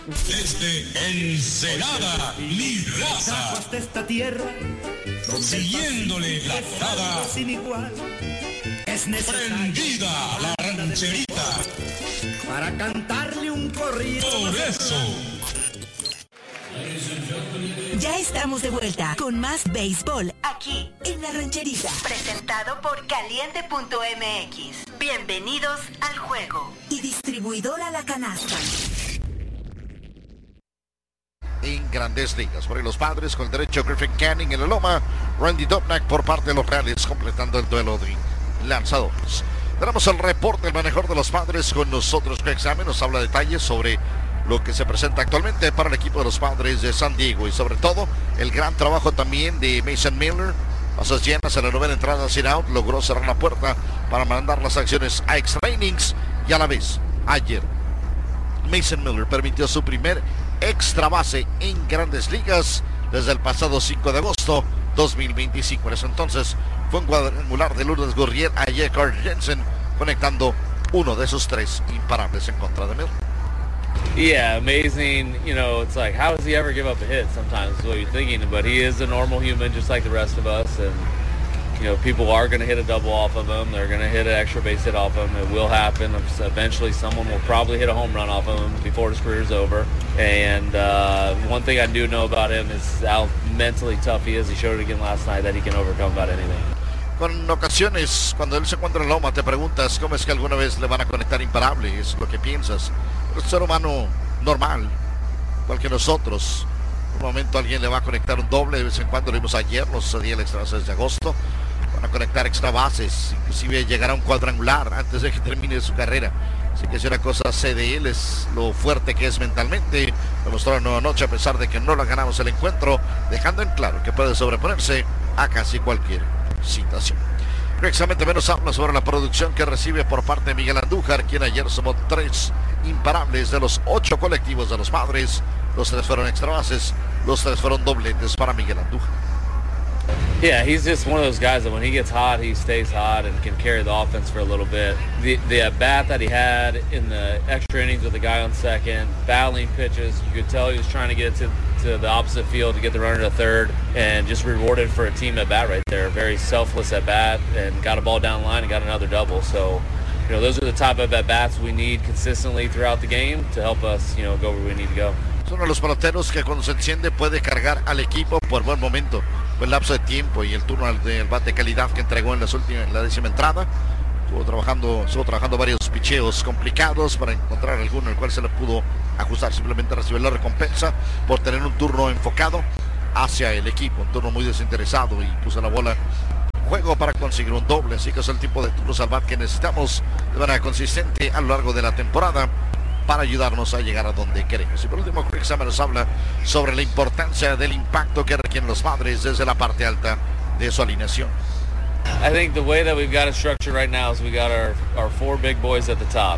Desde Ensenada, mi raza. Hasta esta tierra, siguiéndole la parada. sin igual, es Prendida la rancherita. para cantarle un corrido. Por eso. Ya estamos de vuelta con más béisbol aquí en La Rancherita. Presentado por Caliente.mx. Bienvenidos al juego. Y distribuidora La Canasta. En Grandes Ligas, por los Padres con el derecho Griffin Canning en la loma, Randy Dobnak por parte de los Reales completando el duelo de lanzadores. Tenemos el reporte del manejador de los Padres con nosotros. Craig Sammon nos habla detalles sobre lo que se presenta actualmente para el equipo de los Padres de San Diego y sobre todo el gran trabajo también de Mason Miller. Bases llenas en la novena entrada sin out, logró cerrar la puerta para mandar las acciones a extra innings y a la vez ayer Mason Miller permitió su primer extra base en Grandes Ligas desde el pasado 5 de agosto 2025. En ese entonces fue un cuadrangular de Lourdes Gurriel a Carl Jensen, conectando uno de sus 3 imparables en contra de Miller. Yeah, amazing. You know, it's like, how does he ever give up a hit? Sometimes is what you're thinking, but he is a normal human just like the rest of us. And, you know, people are going to hit a double off of him. They're going to hit an extra base hit off him. It will happen. Eventually someone will probably hit a home run off of him before his career's over. And one thing I do know about him is how mentally tough he is. He showed it again last night that he can overcome about anything. Con ocasiones, cuando él se encuentra en la loma, te preguntas cómo es que alguna vez le van a conectar imparable. Es lo que piensas. Es un ser humano normal, igual que nosotros. En un momento alguien le va a conectar un doble. De vez en cuando lo vimos ayer, no sucedía el extra base desde agosto. Van a conectar extra bases, inclusive llegará a un cuadrangular antes de que termine su carrera. Así que si una cosa sé de él es lo fuerte que es mentalmente. Lo mostró la nueva noche a pesar de que no lo ganamos el encuentro, dejando en claro que puede sobreponerse a casi cualquier situación. Precisamente menos habla sobre la producción que recibe por parte de Miguel Andújar, quien ayer sumó 3 imparables de los 8 colectivos de los Padres. Los 3 fueron extra bases, los 3 fueron dobletes para Miguel Andújar. Yeah, he's just one of those guys that when he gets hot, he stays hot and can carry the offense for a little bit. The at-bat that he had in the extra innings with the guy on second, battling pitches, you could tell he was trying to get it to the opposite field to get the runner to third, and just rewarded for a team at-bat right there. Very selfless at-bat, and got a ball down the line and got another double. So, you know, those are the type of at-bats we need consistently throughout the game to help us, you know, go where we need to go. Es uno de los peloteros que cuando se enciende puede cargar al equipo por buen momento. Fue el lapso de tiempo y el turno del bate de calidad que entregó en la 10ª entrada. Estuvo trabajando varios picheos complicados para encontrar alguno en el cual se le pudo ajustar. Simplemente recibió la recompensa por tener un turno enfocado hacia el equipo. Un turno muy desinteresado y puso la bola en juego para conseguir un doble. Así que es el tipo de turnos al bat que necesitamos de manera consistente a lo largo de la temporada para ayudarnos a llegar a donde queremos. Y por último, Craig Sammon nos habla sobre la importancia del impacto que requieren los Padres desde la parte alta de su alineación. I think the way that we've got it structured right now is we got our 4 big boys at the top,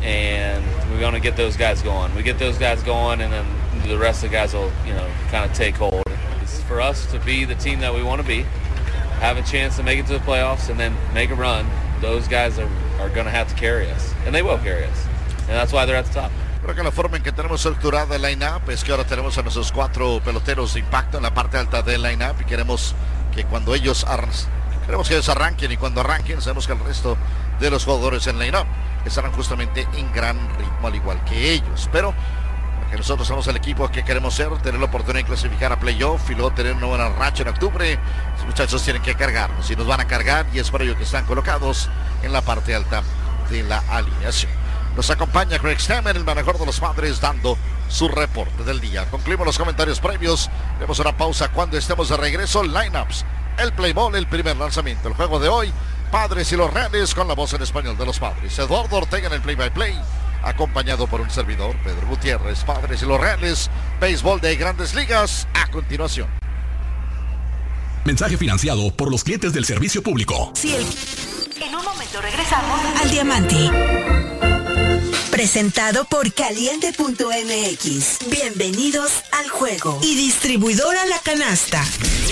and we're going to get those guys going. We get those guys going, and then the rest of the guys will, you know, kind of take hold. It's for us to be the team that we want to be, have a chance to make it to the playoffs, and then make a run. Those guys are going to have to carry us, and they will carry us. And that's why they're at the top. Creo que la forma en que tenemos estructurada el line-up es que ahora tenemos a nuestros 4 peloteros de impacto en la parte alta del line-up y queremos que cuando ellos arranquen y cuando arranquen sabemos que el resto de los jugadores en line-up estarán justamente en gran ritmo al igual que ellos. Pero que nosotros somos el equipo que queremos ser, tener la oportunidad de clasificar a playoff y luego tener una buena racha en octubre. Los muchachos tienen que cargarnos y nos van a cargar y es por ello que están colocados en la parte alta de la alineación. Nos acompaña Craig Sammon, el manejador de los Padres, dando su reporte del día. Concluimos los comentarios previos. Haremos una pausa cuando estemos de regreso. Lineups, el play ball, el primer lanzamiento. El juego de hoy, Padres y los Reales, con la voz en español de los Padres. Eduardo Ortega en el play-by-play, acompañado por un servidor, Pedro Gutiérrez. Padres y los Reales, béisbol de Grandes Ligas, a continuación. Mensaje financiado por los clientes del servicio público. En un momento regresamos al Diamante. Presentado por Caliente.mx. Bienvenidos al juego. Y distribuidora La Canasta.